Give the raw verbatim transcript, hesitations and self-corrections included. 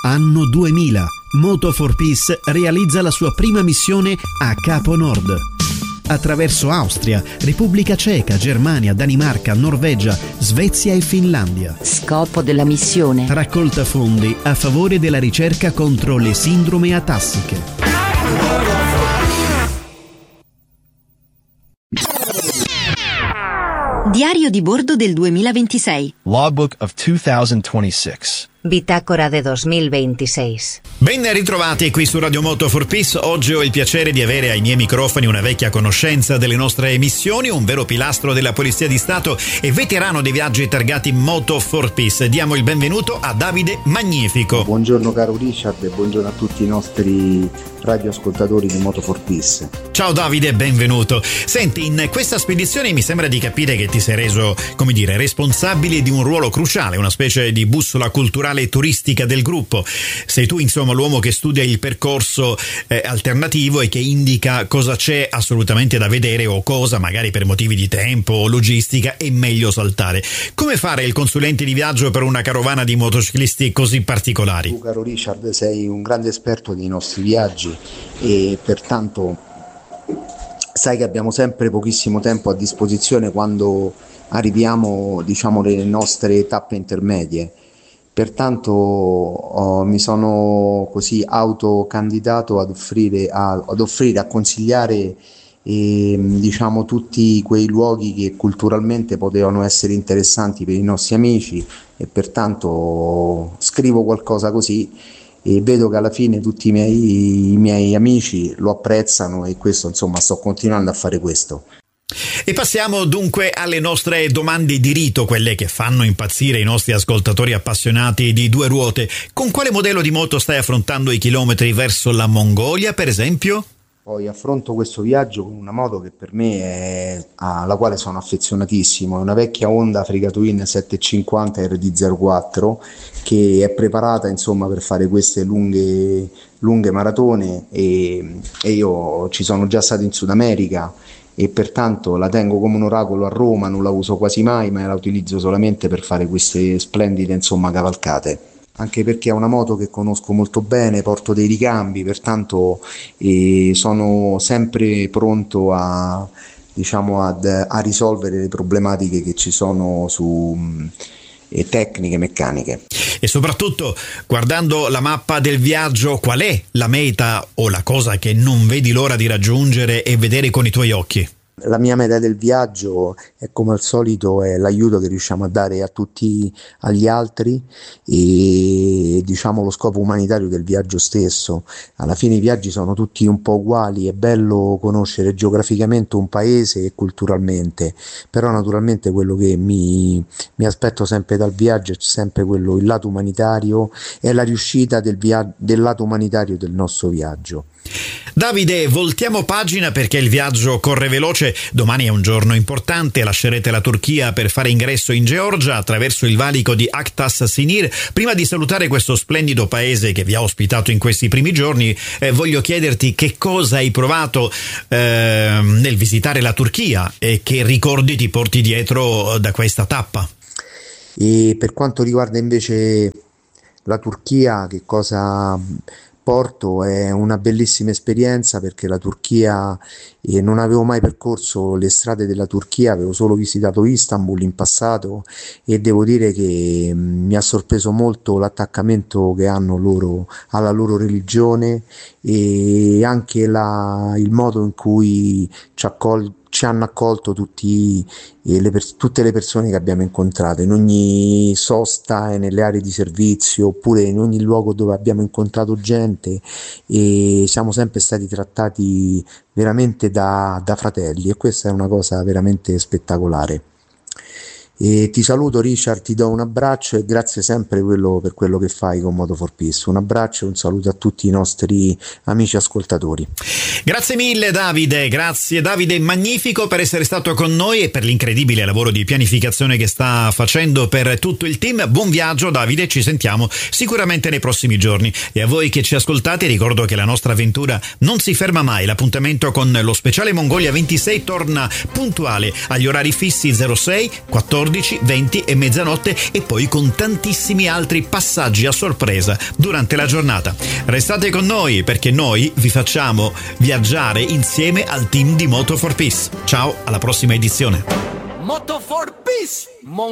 Anno duemila. Moto for Peace realizza la sua prima missione a Capo Nord. Attraverso Austria, Repubblica Ceca, Germania, Danimarca, Norvegia, Svezia e Finlandia. Scopo della missione: raccolta fondi a favore della ricerca contro le sindrome atassiche. Diario di bordo del duemilaventisei. Logbook of twenty twenty-six. Bitácora de duemilaventisei. Ben ritrovati qui su Radio Moto for Peace. Oggi ho il piacere di avere ai miei microfoni una vecchia conoscenza delle nostre emissioni, un vero pilastro della Polizia di Stato e veterano dei viaggi targati Moto for Peace. Diamo il benvenuto a Davide Magnifico. Buongiorno caro Richard e buongiorno a tutti i nostri radioascoltatori di Moto for Peace. Ciao Davide, benvenuto. Senti, in questa spedizione mi sembra di capire che ti sei reso, come dire, responsabile di un ruolo cruciale, una specie di bussola culturale e turistica del gruppo. Sei tu insomma l'uomo che studia il percorso eh, alternativo e che indica cosa c'è assolutamente da vedere o cosa magari per motivi di tempo o logistica è meglio saltare. Come fare il consulente di viaggio per una carovana di motociclisti così particolari? Tu caro Richard sei un grande esperto dei nostri viaggi e pertanto sai che abbiamo sempre pochissimo tempo a disposizione quando arriviamo, diciamo, alle nostre tappe intermedie. Pertanto oh, mi sono così autocandidato ad offrire, a, ad offrire, a consigliare eh, diciamo tutti quei luoghi che culturalmente potevano essere interessanti per i nostri amici e pertanto scrivo qualcosa così e vedo che alla fine tutti i miei, i miei amici lo apprezzano e questo insomma sto continuando a fare questo. E passiamo dunque alle nostre domande di rito, quelle che fanno impazzire i nostri ascoltatori appassionati di due ruote. Con quale modello di moto stai affrontando i chilometri verso la Mongolia, per esempio? Poi affronto questo viaggio con una moto che per me è alla quale sono affezionatissimo, è una vecchia Honda Africa Twin settecentocinquanta R D zero quattro che è preparata insomma per fare queste lunghe, lunghe maratone e, e io ci sono già stato in Sud America e pertanto la tengo come un oracolo a Roma, non la uso quasi mai ma la utilizzo solamente per fare queste splendide insomma cavalcate, anche perché è una moto che conosco molto bene, porto dei ricambi, pertanto eh, sono sempre pronto a, diciamo, ad, a risolvere le problematiche che ci sono su eh, tecniche meccaniche. E soprattutto, guardando la mappa del viaggio, qual è la meta o la cosa che non vedi l'ora di raggiungere e vedere con i tuoi occhi? La mia meta del viaggio è come al solito è l'aiuto che riusciamo a dare a tutti agli altri e diciamo lo scopo umanitario del viaggio stesso. Alla fine i viaggi sono tutti un po' uguali, è bello conoscere geograficamente un paese e culturalmente, però naturalmente quello che mi, mi aspetto sempre dal viaggio è sempre quello, il lato umanitario e la riuscita del, via- del lato umanitario del nostro viaggio. Davide, voltiamo pagina perché il viaggio corre veloce. Domani è un giorno importante, lascerete la Turchia per fare ingresso in Georgia attraverso il valico di Aktas Sinir. Prima di salutare questo splendido paese che vi ha ospitato in questi primi giorni, eh, voglio chiederti che cosa hai provato eh, nel visitare la Turchia e che ricordi ti porti dietro da questa tappa. E per quanto riguarda invece la Turchia, che cosa porto? È una bellissima esperienza perché la Turchia eh, non avevo mai percorso le strade della Turchia, avevo solo visitato Istanbul in passato e devo dire che mh, mi ha sorpreso molto l'attaccamento che hanno loro alla loro religione e anche la, il modo in cui ci accolgono ci hanno accolto tutti, eh, le pers- tutte le persone che abbiamo incontrato in ogni sosta e nelle aree di servizio oppure in ogni luogo dove abbiamo incontrato gente e siamo sempre stati trattati veramente da, da fratelli e questa è una cosa veramente spettacolare. E ti saluto Richard, ti do un abbraccio e grazie sempre quello, per quello che fai con Moto for Peace. Un abbraccio e un saluto a tutti i nostri amici ascoltatori. Grazie mille Davide, grazie Davide Magnifico per essere stato con noi e per l'incredibile lavoro di pianificazione che sta facendo per tutto il team. Buon viaggio Davide, ci sentiamo sicuramente nei prossimi giorni e a voi che ci ascoltate ricordo che la nostra avventura non si ferma mai. L'appuntamento con lo speciale Mongolia ventisei torna puntuale agli orari fissi zero sei, quattordici quattordici, venti e mezzanotte, e poi con tantissimi altri passaggi a sorpresa durante la giornata. Restate con noi perché noi vi facciamo viaggiare insieme al team di Moto for Peace. Ciao, alla prossima edizione. Moto for Peace! Mon